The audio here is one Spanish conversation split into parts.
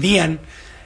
entendían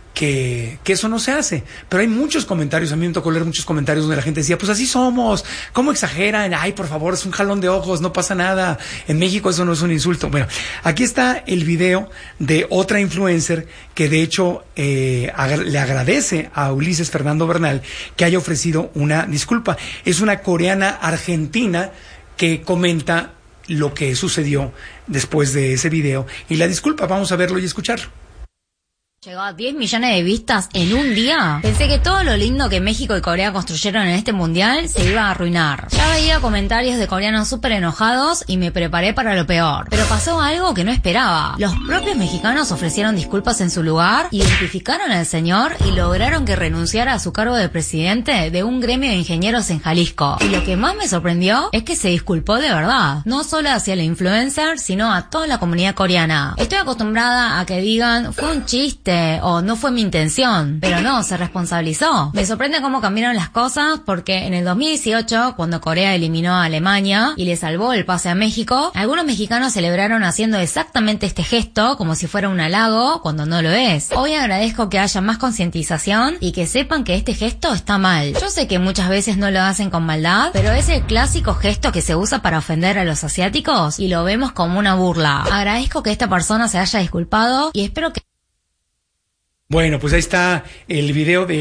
que eso no se hace. Pero hay muchos comentarios, a mí me tocó leer muchos comentarios donde la gente decía, pues así somos, ¿cómo exageran? Ay, por favor, es un jalón de ojos, no pasa nada. En México eso no es un insulto. Bueno, aquí está el video de otra influencer que de hecho le agradece a Ulises Fernando Bernal que haya ofrecido una disculpa. Es una coreana argentina que comenta lo que sucedió después de ese video y la disculpa. Vamos a verlo y escucharlo. Llegó a 10 millones de vistas en un día. Pensé que todo lo lindo que México y Corea construyeron en este mundial se iba a arruinar. Ya veía comentarios de coreanos súper enojados y me preparé para lo peor. Pero pasó algo que no esperaba. Los propios mexicanos ofrecieron disculpas en su lugar, identificaron al señor y lograron que renunciara a su cargo de presidente de un gremio de ingenieros en Jalisco. Y lo que más me sorprendió es que se disculpó de verdad. No solo hacia la influencer, sino a toda la comunidad coreana. Estoy acostumbrada a que digan, fue un chiste, o no fue mi intención, pero no, se responsabilizó. Me sorprende cómo cambiaron las cosas porque en el 2018, cuando Corea eliminó a Alemania y le salvó el pase a México, algunos mexicanos celebraron haciendo exactamente este gesto como si fuera un halago cuando no lo es. Hoy agradezco que haya más concientización y que sepan que este gesto está mal. Yo sé que muchas veces no lo hacen con maldad, pero es el clásico gesto que se usa para ofender a los asiáticos y lo vemos como una burla. Agradezco que esta persona se haya disculpado y espero que... Bueno, pues ahí está el video de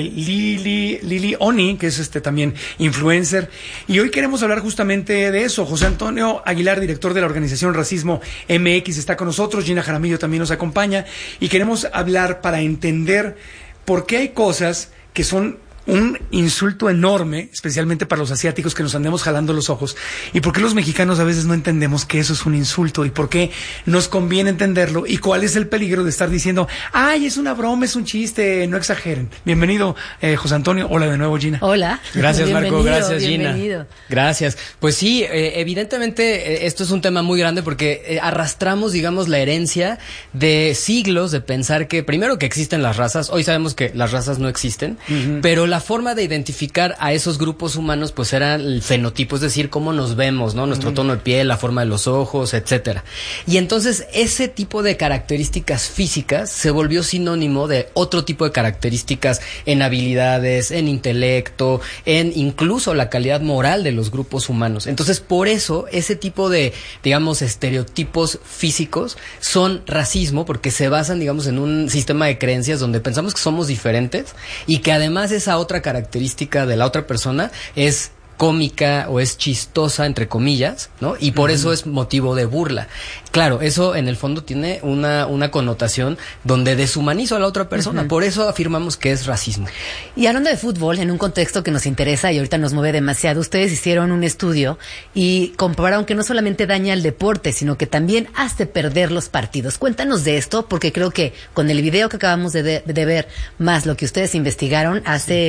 Lili Oni, que es también influencer. Y hoy queremos hablar justamente de eso. José Antonio Aguilar, director de la organización Racismo MX, está con nosotros. Gina Jaramillo también nos acompaña. Y queremos hablar para entender por qué hay cosas que son un insulto enorme, especialmente para los asiáticos que nos andemos jalando los ojos, y por qué los mexicanos a veces no entendemos que eso es un insulto y por qué nos conviene entenderlo y cuál es el peligro de estar diciendo, ay, es una broma, es un chiste, no exageren. Bienvenido, José Antonio. Hola de nuevo, Gina. Hola. Gracias, Marco. Gracias, Gina. Bienvenido. Gracias. Pues sí, evidentemente esto es un tema muy grande porque arrastramos, digamos, la herencia de siglos de pensar que, primero, que existen las razas. Hoy sabemos que las razas no existen, pero la forma de identificar a esos grupos humanos pues era el fenotipo, es decir, cómo nos vemos, ¿no? Nuestro tono de piel, la forma de los ojos, etcétera. Y entonces ese tipo de características físicas se volvió sinónimo de otro tipo de características en habilidades, en intelecto, en incluso la calidad moral de los grupos humanos. Entonces, por eso ese tipo de, digamos, estereotipos físicos son racismo, porque se basan, digamos, en un sistema de creencias donde pensamos que somos diferentes y que además esa otra característica de la otra persona es cómica o es chistosa, entre comillas, ¿no? Y por eso es motivo de burla. Claro, eso en el fondo tiene una connotación donde deshumanizo a la otra persona. Por eso afirmamos que es racismo. Y hablando de fútbol, en un contexto que nos interesa y ahorita nos mueve demasiado, ustedes hicieron un estudio y comprobaron que no solamente daña el deporte, sino que también hace perder los partidos. Cuéntanos de esto, porque creo que con el video que acabamos de ver, más lo que ustedes investigaron,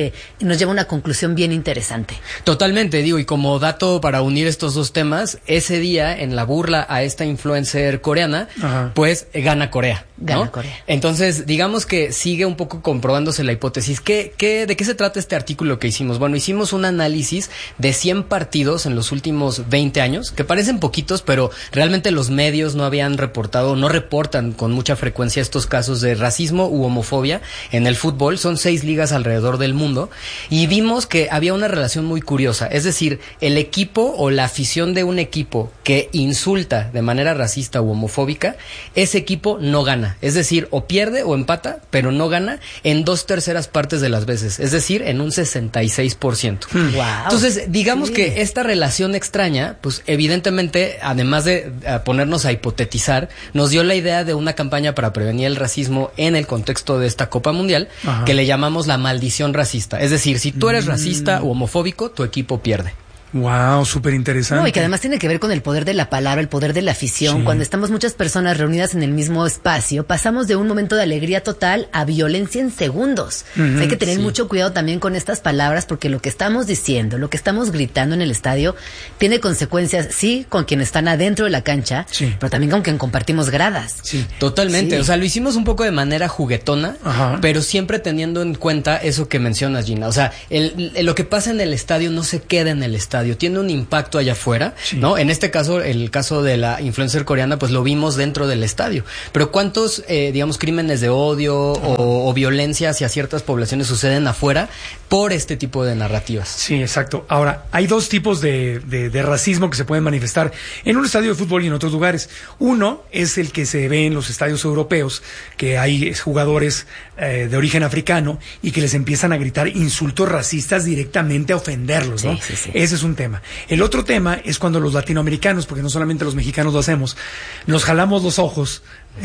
nos lleva a una conclusión bien interesante. Totalmente. Digo, y como dato para unir estos dos temas, ese día en la burla a esta influencer coreana, pues gana Corea, ¿no? Gana Corea. Entonces, digamos que sigue un poco comprobándose la hipótesis. ¿De qué se trata este artículo que hicimos? Bueno, hicimos un análisis de 100 partidos en los últimos 20 años, que parecen poquitos, pero realmente los medios no habían reportado, no reportan con mucha frecuencia estos casos de racismo u homofobia en el fútbol. Son 6 ligas alrededor del mundo y vimos que había una relación muy curiosa. Es decir, el equipo o la afición de un equipo que insulta de manera racista u homofóbica, ese equipo no gana. Es decir, o pierde o empata, pero no gana en 2/3 partes de las veces. Es decir, en un 66%. Wow. Entonces, digamos que esta relación extraña, pues evidentemente, además de ponernos a hipotetizar, nos dio la idea de una campaña para prevenir el racismo en el contexto de esta Copa Mundial, que le llamamos la maldición racista. Es decir, si tú eres racista u homofóbico, tu equipo pierde. Wow, súper interesante. No, y que además tiene que ver con el poder de la palabra, el poder de la afición. Sí. Cuando estamos muchas personas reunidas en el mismo espacio, pasamos de un momento de alegría total a violencia en segundos. O sea, hay que tener mucho cuidado también con estas palabras, porque lo que estamos diciendo, lo que estamos gritando en el estadio, tiene consecuencias, sí, con quienes están adentro de la cancha, pero también con quien compartimos gradas. Sí, totalmente. Sí. O sea, lo hicimos un poco de manera juguetona, pero siempre teniendo en cuenta eso que mencionas, Gina. O sea, lo que pasa en el estadio no se queda en el estadio. estadio tiene un impacto allá afuera, ¿no? En este caso, el caso de la influencer coreana, pues lo vimos dentro del estadio. Pero ¿cuántos, digamos, crímenes de odio o violencia hacia ciertas poblaciones suceden afuera por este tipo de narrativas? Sí, exacto. Ahora, hay dos tipos de racismo que se pueden manifestar en un estadio de fútbol y en otros lugares. Uno es el que se ve en los estadios europeos, que hay jugadores de origen africano y que les empiezan a gritar insultos racistas directamente a ofenderlos, ¿no? Sí. Ese es un tema. El otro tema es cuando los latinoamericanos, porque no solamente los mexicanos lo hacemos, nos jalamos los ojos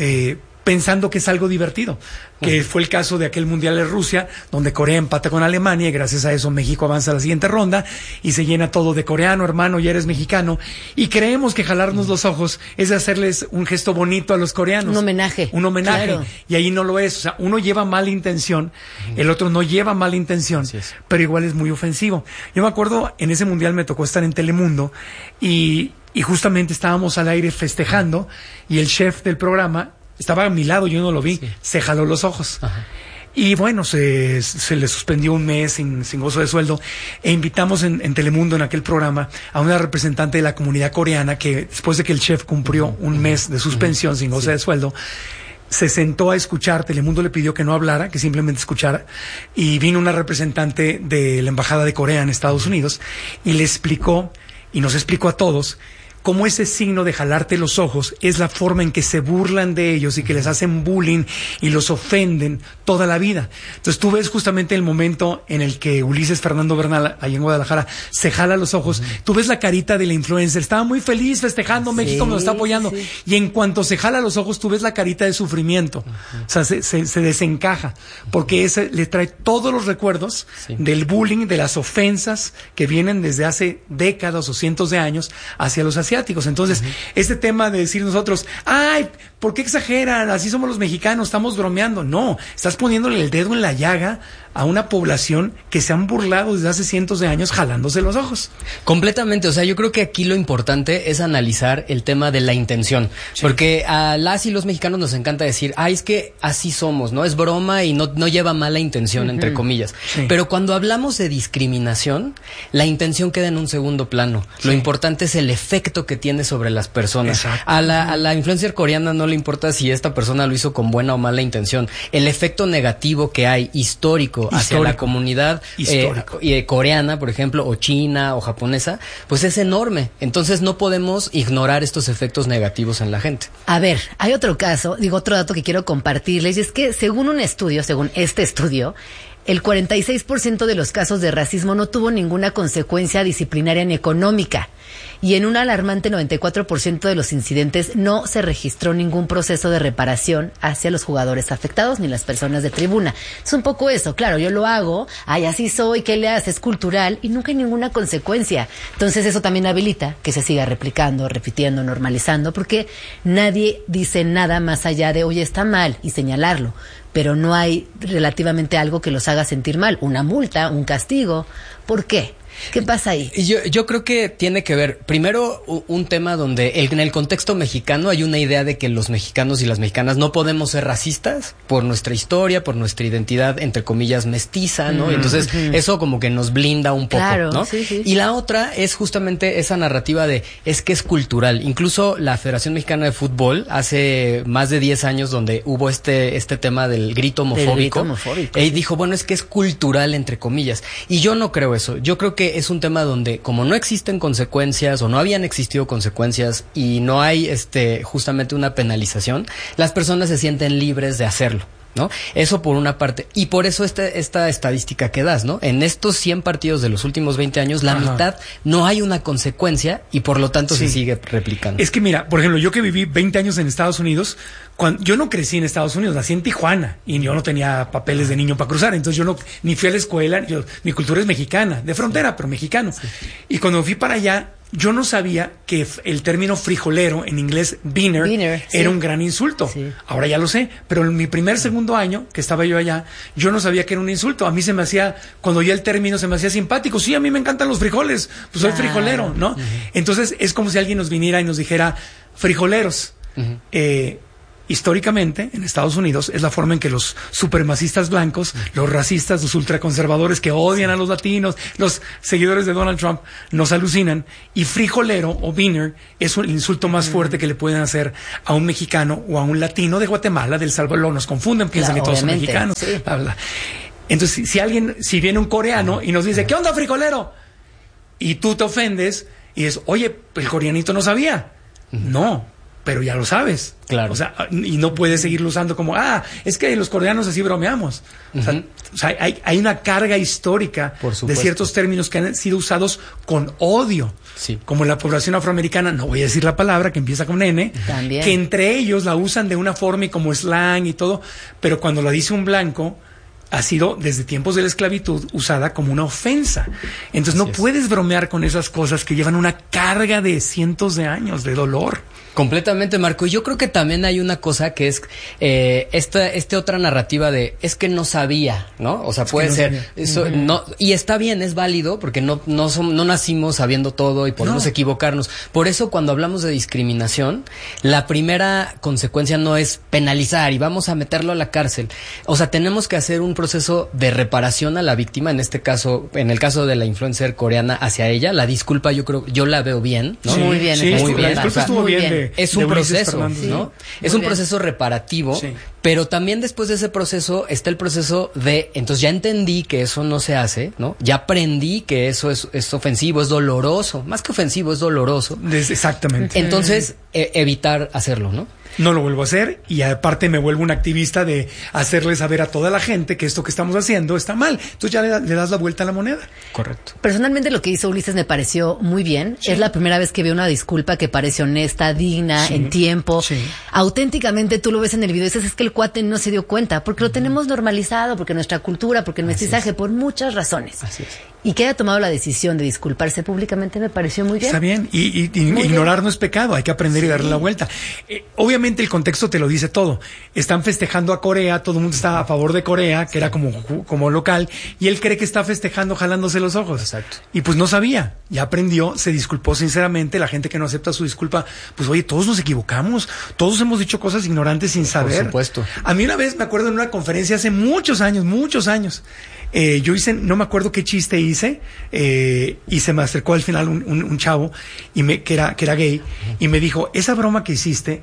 pensando que es algo divertido, que fue el caso de aquel Mundial de Rusia, donde Corea empata con Alemania y gracias a eso México avanza a la siguiente ronda y se llena todo de coreano, hermano, ya eres mexicano, y creemos que jalarnos los ojos es hacerles un gesto bonito a los coreanos. Un homenaje. Claro. Y ahí no lo es, o sea, uno lleva mala intención, el otro no lleva mala intención, pero igual es muy ofensivo. Yo me acuerdo, en ese Mundial me tocó estar en Telemundo y justamente estábamos al aire festejando y el chef del programa estaba a mi lado, yo no lo vi, se jaló los ojos. Ajá. Y bueno, se le suspendió un mes sin gozo de sueldo e invitamos en Telemundo, en aquel programa, a una representante de la comunidad coreana que después de que el chef cumplió un mes de suspensión sin goce de sueldo, se sentó a escuchar. Telemundo le pidió que no hablara, que simplemente escuchara, y vino una representante de la Embajada de Corea en Estados Unidos y le explicó, y nos explicó a todos, cómo ese signo de jalarte los ojos es la forma en que se burlan de ellos y que les hacen bullying y los ofenden toda la vida. Entonces tú ves justamente el momento en el que Ulises Fernando Bernal, ahí en Guadalajara, se jala los ojos. Tú ves la carita del influencer, estaba muy feliz festejando, México nos está apoyando. Y en cuanto se jala los ojos, tú ves la carita de sufrimiento. O sea, se desencaja, porque ese le trae todos los recuerdos del bullying, de las ofensas que vienen desde hace décadas o cientos de años hacia los asiáticos. Entonces, este tema de decir nosotros, ay, ¿por qué exageran? Así somos los mexicanos, estamos bromeando. No, estás poniéndole el dedo en la llaga a una población que se han burlado desde hace cientos de años jalándose los ojos. Completamente, o sea, yo creo que aquí lo importante es analizar el tema de la intención, porque a las y los mexicanos nos encanta decir, ay, es que así somos, ¿no? Es broma y no lleva mala intención, entre comillas. Pero cuando hablamos de discriminación, la intención queda en un segundo plano. Lo importante es el efecto que tiene sobre las personas. Exacto. A la influencer coreana no le importa si esta persona lo hizo con buena o mala intención. El efecto negativo que hay, histórico, hacia la comunidad coreana, por ejemplo, o china o japonesa, pues es enorme. Entonces no podemos ignorar estos efectos negativos en la gente. A ver, hay otro caso, otro dato que quiero compartirles, y es que según este estudio, el 46% de los casos de racismo no tuvo ninguna consecuencia disciplinaria ni económica. Y en un alarmante 94% de los incidentes no se registró ningún proceso de reparación hacia los jugadores afectados ni las personas de tribuna. Es un poco eso, claro, yo lo hago, ay, así soy, ¿qué le haces? Es cultural y nunca hay ninguna consecuencia. Entonces eso también habilita que se siga replicando, repitiendo, normalizando, porque nadie dice nada más allá de, oye, está mal, y señalarlo. Pero no hay relativamente algo que los haga sentir mal, una multa, un castigo. ¿Por qué? ¿Qué pasa ahí? Yo creo que tiene que ver, primero, un tema donde en el contexto mexicano hay una idea de que los mexicanos y las mexicanas no podemos ser racistas por nuestra historia, por nuestra identidad, entre comillas, mestiza, ¿no? Entonces, eso como que nos blinda un poco, claro, ¿no? Sí. Y la otra es justamente esa narrativa de, es que es cultural. Incluso la Federación Mexicana de Fútbol, hace más de 10 años, donde hubo este tema del grito homofóbico, y dijo, bueno, es que es cultural, entre comillas. Y yo no creo eso. Yo creo que es un tema donde, como no existen consecuencias o no habían existido consecuencias y no hay justamente una penalización, las personas se sienten libres de hacerlo, ¿no? Eso por una parte. Y por eso esta estadística que das, ¿no? En estos 100 partidos de los últimos 20 años, la mitad no hay una consecuencia y por lo tanto se sigue replicando. Es que mira, por ejemplo, yo que viví 20 años en Estados Unidos, yo no crecí en Estados Unidos, nací en Tijuana y yo no tenía papeles de niño para cruzar, entonces yo ni fui a la escuela, mi cultura es mexicana, de frontera, pero mexicano. Y cuando fui para allá, yo no sabía que el término frijolero, en inglés beaner era un gran insulto. Sí. Ahora ya lo sé, pero en mi segundo año que estaba yo allá, yo no sabía que era un insulto. A mí se me hacía, cuando oía el término, se me hacía simpático. Sí, a mí me encantan los frijoles, pues soy frijolero, ¿no? Entonces es como si alguien nos viniera y nos dijera frijoleros. históricamente, en Estados Unidos, es la forma en que los supremacistas blancos, los racistas, los ultraconservadores que odian a los latinos, los seguidores de Donald Trump, nos alucinan. Y frijolero o beaner es el insulto más fuerte que le pueden hacer a un mexicano o a un latino de Guatemala, del Salvador. Nos confunden, piensan que todos son mexicanos. Sí. Bla, bla. Entonces, si viene un coreano y nos dice, ¿qué onda, frijolero? Y tú te ofendes y dices, oye, el coreanito no sabía. No. Pero ya lo sabes. Claro. O sea, y no puedes seguirlo usando como, es que los coreanos así bromeamos. O sea, hay una carga histórica de ciertos términos que han sido usados con odio. Sí. Como la población afroamericana, no voy a decir la palabra, que empieza con N. También. Que entre ellos la usan de una forma y como slang y todo, pero cuando la dice un blanco, ha sido desde tiempos de la esclavitud usada como una ofensa. Entonces no puedes bromear con esas cosas que llevan una carga de cientos de años de dolor. Completamente, Marco. Y yo creo que también hay una cosa que es esta otra narrativa de es que no sabía, ¿no? O sea, puede ser eso, no, y está bien, es válido porque no nacimos sabiendo todo y podemos equivocarnos. Por eso cuando hablamos de discriminación, la primera consecuencia no es penalizar y vamos a meterlo a la cárcel. O sea, tenemos que hacer un proceso de reparación a la víctima, en este caso, en el caso de la influencer coreana hacia ella. La disculpa yo la veo bien, ¿no? Sí, muy bien, muy bien. La disculpa estuvo muy bien. Es un proceso, ¿no? Es un proceso reparativo, pero también después de ese proceso está el proceso de, entonces ya entendí que eso no se hace, ¿no? Ya aprendí que eso es ofensivo, es doloroso, más que ofensivo, es doloroso. Exactamente. Entonces, evitar hacerlo, ¿no? No lo vuelvo a hacer y aparte me vuelvo un activista de hacerle saber a toda la gente que esto que estamos haciendo está mal. Entonces ya le das la vuelta a la moneda. Correcto. Personalmente lo que hizo Ulises me pareció muy bien. Sí. Es la primera vez que veo una disculpa que parece honesta, digna, en tiempo. Sí. Auténticamente tú lo ves en el video y dices, es que el cuate no se dio cuenta, porque lo tenemos normalizado, porque nuestra cultura, porque el mestizaje, por muchas razones. Así es. Y que haya tomado la decisión de disculparse públicamente me pareció muy bien. Está bien. Y ignorar no es pecado. Hay que aprender y darle la vuelta. Obviamente el contexto te lo dice todo. Están festejando a Corea, todo el mundo está a favor de Corea, que era como local, y él cree que está festejando jalándose los ojos. Exacto. Y pues no sabía. Ya aprendió, se disculpó sinceramente. La gente que no acepta su disculpa, pues oye, todos nos equivocamos. Todos hemos dicho cosas ignorantes sin saber. Por supuesto. A mí una vez me acuerdo en una conferencia hace muchos años. Yo hice, no me acuerdo qué chiste hice, y se me acercó al final un chavo que era gay, y me dijo, esa broma que hiciste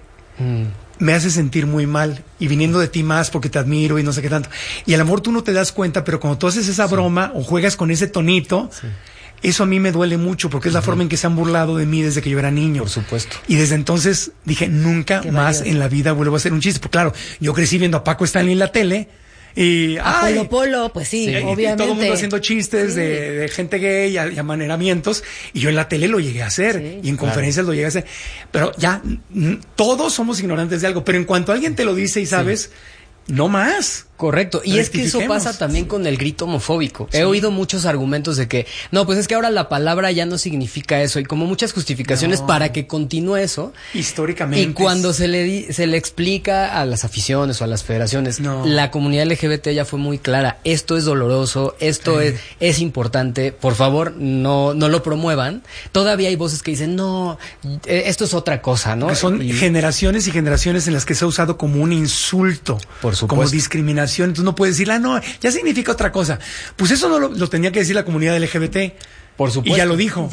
me hace sentir muy mal, y viniendo de ti más porque te admiro y no sé qué tanto. Y a lo mejor tú no te das cuenta, pero cuando tú haces esa broma o juegas con ese tonito, eso a mí me duele mucho porque es la forma en que se han burlado de mí desde que yo era niño. Por supuesto. Y desde entonces dije, nunca más en la vida vuelvo a hacer un chiste. Porque claro, yo crecí viendo a Paco Stanley en la tele. Y Polo, pues sí, obviamente. Y todo el mundo haciendo chistes de gente gay y amaneramientos. Y yo en la tele lo llegué a hacer. Y en conferencias lo llegué a hacer. Pero ya, todos somos ignorantes de algo. Pero en cuanto alguien te lo dice y sabes, no más. Correcto, y es que eso pasa también con el grito homofóbico. He oído muchos argumentos de que, no, pues es que ahora la palabra ya no significa eso, y como muchas justificaciones para que continúe eso. Históricamente. Y cuando se le explica a las aficiones o a las federaciones, la comunidad LGBT ya fue muy clara, esto es doloroso, esto es importante, por favor, no lo promuevan. Todavía hay voces que dicen, no, esto es otra cosa, ¿no? Que son generaciones y generaciones en las que se ha usado como un insulto. Por supuesto. Como discriminación. Entonces no puedes decir, no, ya significa otra cosa. Pues eso no lo tenía que decir la comunidad LGBT. Por supuesto. Y ya lo dijo.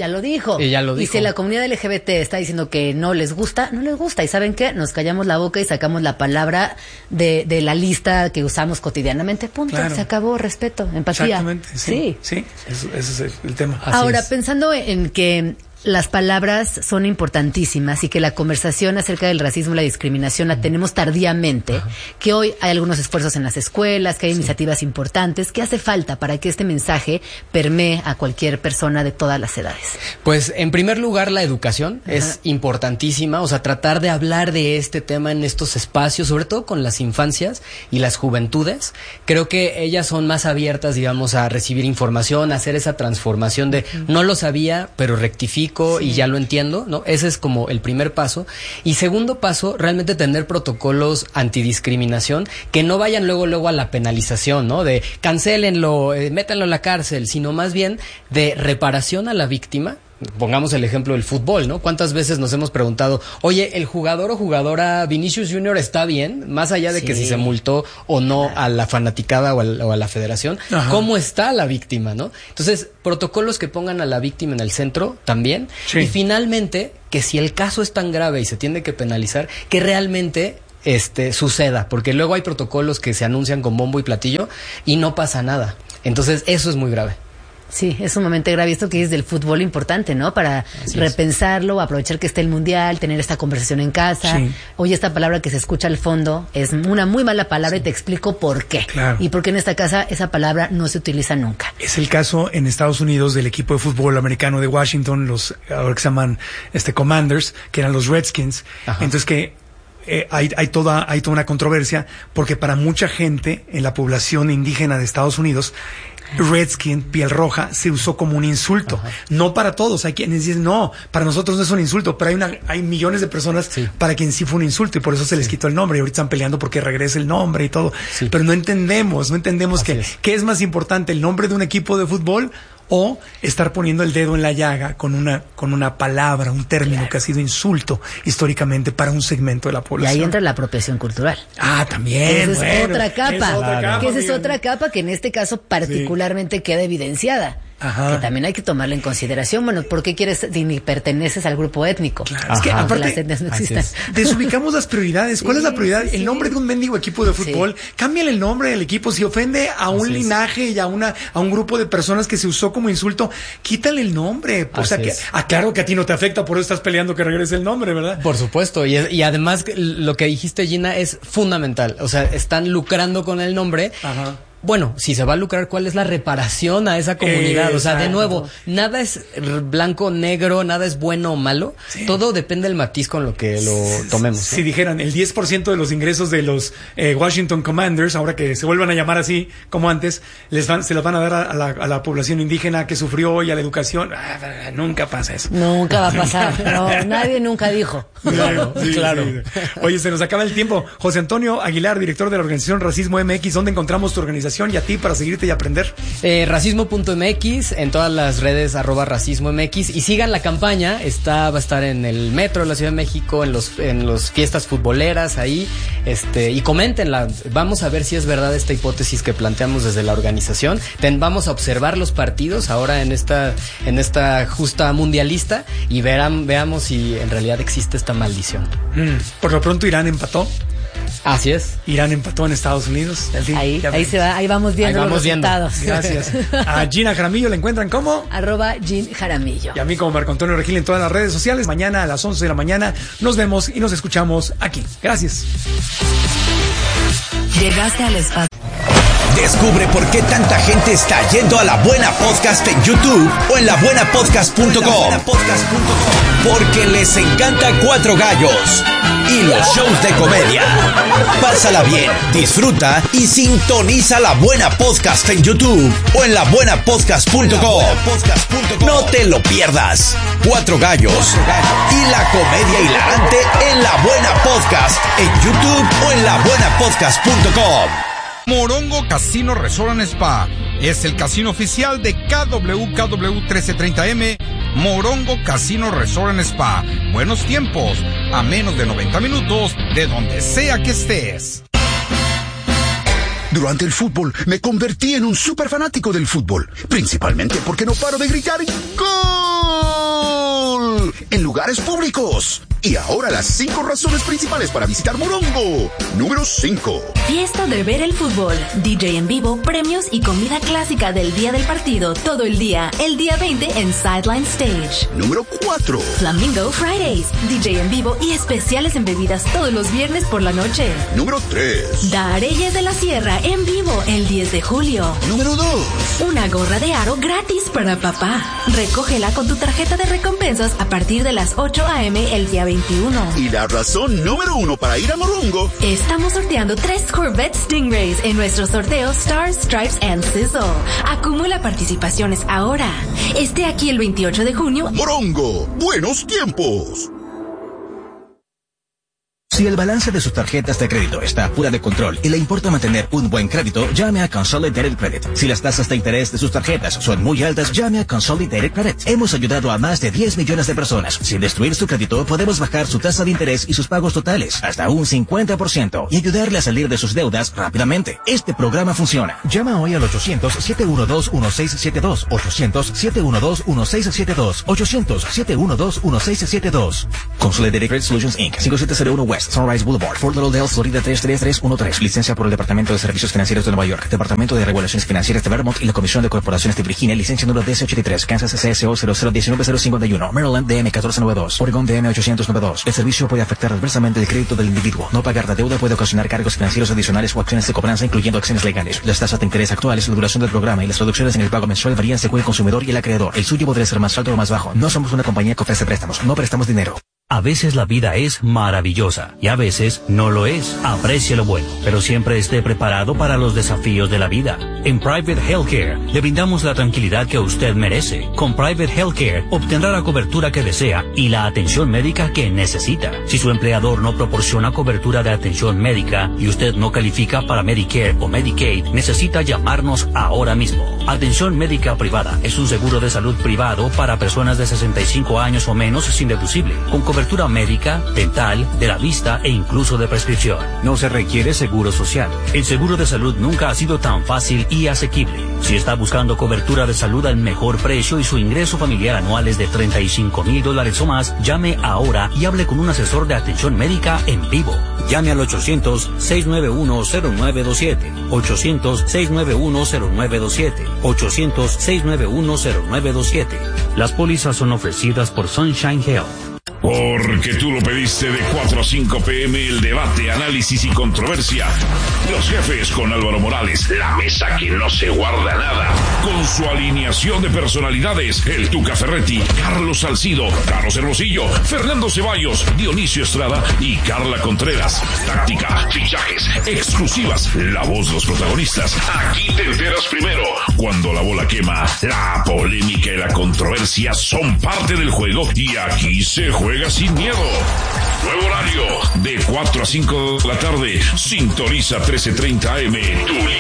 Y si la comunidad LGBT está diciendo que no les gusta, no les gusta. ¿Y saben qué? Nos callamos la boca y sacamos la palabra de la lista que usamos cotidianamente. Punto. Claro. Se acabó. Respeto, empatía. Exactamente. Sí. Ese es el tema. Ahora, pensando en que las palabras son importantísimas y que la conversación acerca del racismo y la discriminación la tenemos tardíamente, que hoy hay algunos esfuerzos en las escuelas, que hay iniciativas importantes. ¿Qué hace falta para que este mensaje permee a cualquier persona de todas las edades? Pues, en primer lugar, la educación es importantísima, o sea, tratar de hablar de este tema en estos espacios, sobre todo con las infancias y las juventudes. Creo que ellas son más abiertas, digamos, a recibir información, a hacer esa transformación de no lo sabía, pero rectifico y ya lo entiendo, ¿no? Ese es como el primer paso. Y segundo paso, realmente tener protocolos antidiscriminación que no vayan luego a la penalización, ¿no? De cancélenlo, métanlo en la cárcel, sino más bien de reparación a la víctima pongamos el ejemplo del fútbol, ¿no? ¿Cuántas veces nos hemos preguntado, oye, el jugador o jugadora Vinicius Junior está bien? Más allá de que si se multó o no a la fanaticada o a la federación, Ajá. ¿cómo está la víctima, no? Entonces, protocolos que pongan a la víctima en el centro también. Sí. Y finalmente, que si el caso es tan grave y se tiene que penalizar, que realmente suceda, porque luego hay protocolos que se anuncian con bombo y platillo y no pasa nada. Entonces, eso es muy grave. Sí, es sumamente grave esto que es del fútbol importante, ¿no? Para repensarlo, aprovechar que esté el mundial, tener esta conversación en casa. Sí. Oye, esta palabra que se escucha al fondo es una muy mala palabra y te explico por qué. Claro. Y por qué en esta casa esa palabra no se utiliza nunca. Es el caso en Estados Unidos del equipo de fútbol americano de Washington, los ahora que se llaman Commanders, que eran los Redskins. Ajá. Entonces que hay toda una controversia porque para mucha gente en la población indígena de Estados Unidos, Redskin, piel roja, se usó como un insulto. Ajá. No para todos. Hay quienes dicen, no, para nosotros no es un insulto, pero hay millones de personas para quien sí fue un insulto y por eso se les quitó el nombre y ahorita están peleando porque regrese el nombre y todo. Sí. Pero no entendemos qué es más importante, el nombre de un equipo de fútbol o estar poniendo el dedo en la llaga con una palabra, un término que ha sido insulto históricamente para un segmento de la población. Y ahí entra la apropiación cultural. Ah, también. Esa es otra capa. Esa es otra capa que en este caso particularmente queda evidenciada. Ajá. Que también hay que tomarla en consideración. Bueno, ¿por qué quieres ni perteneces al grupo étnico? Claro. Es que aparte las etnias no existan. Desubicamos las prioridades. ¿Cuál es la prioridad? El nombre de un mendigo equipo de fútbol. Cámbiale el nombre del equipo. Si ofende a un linaje y a un grupo de personas que se usó como insulto, quítale el nombre. O sea, claro que a ti no te afecta, por eso estás peleando que regrese el nombre, ¿verdad? Por supuesto. Y además lo que dijiste, Gina, es fundamental. O sea, están lucrando con el nombre. Ajá. Bueno, si se va a lucrar, ¿cuál es la reparación a esa comunidad? O sea, de nuevo, nada es blanco, negro, nada es bueno o malo. Sí. Todo depende del matiz con lo que lo tomemos. Si dijeran el 10% de los ingresos de los Washington Commanders, ahora que se vuelvan a llamar así como antes, se los van a dar a la población indígena que sufrió y a la educación. Nunca pasa eso. Nunca va a pasar. No, nadie nunca dijo. Claro, claro. Sí. Oye, se nos acaba el tiempo. José Antonio Aguilar, director de la organización Racismo MX, ¿dónde encontramos tu organización y a ti para seguirte y aprender? Racismo.mx, en todas las redes @racismo.mx, y sigan la campaña. Va a estar en el metro de la Ciudad de México, en los fiestas futboleras ahí, y coméntenla. Vamos a ver si es verdad esta hipótesis que planteamos desde la organización. Vamos a observar los partidos ahora en esta justa mundialista y veamos si en realidad existe esta maldición. Por lo pronto Irán empató. Así es. Irán empató en Estados Unidos. Ahí vamos viendo los resultados. Gracias. A Gina Jaramillo la encuentran como @Gin Jaramillo. Y a mí como Marco Antonio Regil en todas las redes sociales. Mañana a las 11 de la mañana nos vemos y nos escuchamos aquí. Gracias. Llegaste al espacio. Descubre por qué tanta gente está yendo a La Buena Podcast en YouTube o en labuenapodcast.com. Porque les encanta Cuatro Gallos y los shows de comedia. Pásala bien, disfruta y sintoniza La Buena Podcast en YouTube o en labuenapodcast.com. No te lo pierdas. Cuatro Gallos y la comedia hilarante en La Buena Podcast en YouTube o en labuenapodcast.com. Morongo Casino Resort and Spa es el casino oficial de KWKW 1330M. Morongo Casino Resort and Spa. Buenos tiempos, a menos de 90 minutos de donde sea que estés. Durante el fútbol me convertí en un súper fanático del fútbol, principalmente porque no paro de gritar ¡Gol! En lugares públicos. Y ahora las 5 razones principales para visitar Morongo. Número 5. Fiesta de ver el fútbol, DJ en vivo, premios y comida clásica del día del partido todo el día. El día 20 en Sideline Stage. Número 4. Flamingo Fridays, DJ en vivo y especiales en bebidas todos los viernes por la noche. Número 3. Dareyes de la Sierra en vivo el 10 de julio. Número 2. Una gorra de aro gratis para papá. Recógela con tu tarjeta de recompensas a partir de las 8 a.m. el día 21. Y la razón número 1 para ir a Morongo. Estamos sorteando 3 Corvette Stingrays en nuestro sorteo Stars, Stripes and Sizzle. Acumula participaciones ahora. Esté aquí el 28 de junio. Morongo, buenos tiempos. Si el balance de sus tarjetas de crédito está fuera de control y le importa mantener un buen crédito, llame a Consolidated Credit. Si las tasas de interés de sus tarjetas son muy altas, llame a Consolidated Credit. Hemos ayudado a más de 10 millones de personas. Sin destruir su crédito, podemos bajar su tasa de interés y sus pagos totales hasta un 50% y ayudarle a salir de sus deudas rápidamente. Este programa funciona. Llama hoy al 800-712-1672. 800-712-1672. 800-712-1672. Consolidated Credit Solutions Inc. 5701 West Sunrise Boulevard, Fort Lauderdale, Florida 33313. Licencia por el Departamento de Servicios Financieros de Nueva York, Departamento de Regulaciones Financieras de Vermont y la Comisión de Corporaciones de Virginia. Licencia número DC83, Kansas CSO 0019051, Maryland DM 1492, Oregon DM 892. El servicio puede afectar adversamente el crédito del individuo. No pagar la deuda puede ocasionar cargos financieros adicionales o acciones de cobranza, incluyendo acciones legales. Las tasas de interés actuales, la duración del programa y las reducciones en el pago mensual varían según el consumidor y el acreedor. El suyo podría ser más alto o más bajo. No somos una compañía que ofrece préstamos. No prestamos dinero. A veces la vida es maravillosa y a veces no lo es. Aprecie lo bueno, pero siempre esté preparado para los desafíos de la vida. En Private Healthcare le brindamos la tranquilidad que usted merece. Con Private Healthcare obtendrá la cobertura que desea y la atención médica que necesita. Si su empleador no proporciona cobertura de atención médica y usted no califica para Medicare o Medicaid, necesita llamarnos ahora mismo. Atención médica privada es un seguro de salud privado para personas de 65 años o menos sin deducible, con cobertura médica, dental, de la vista e incluso de prescripción. No se requiere seguro social. El seguro de salud nunca ha sido tan fácil y asequible. Si está buscando cobertura de salud al mejor precio y su ingreso familiar anual es de $35,000 o más, llame ahora y hable con un asesor de atención médica en vivo. Llame al 800-691-0927. 800-691-0927. 800-691-0927. Las pólizas son ofrecidas por Sunshine Health. Porque tú lo pediste de 4 a 5 p.m. el debate, análisis y controversia. Los jefes con Álvaro Morales, la mesa que no se guarda nada. Con su alineación de personalidades, el Tuca Ferretti, Carlos Salcido, Carlos Hermosillo, Fernando Ceballos, Dionisio Estrada y Carla Contreras. Táctica, fichajes, exclusivas, la voz de los protagonistas. Aquí te enteras primero. Cuando la bola quema, la polémica y la controversia son parte del juego y aquí se juega sin miedo. Nuevo horario, de 4 a 5 de la tarde. Sintoniza 1330 AM.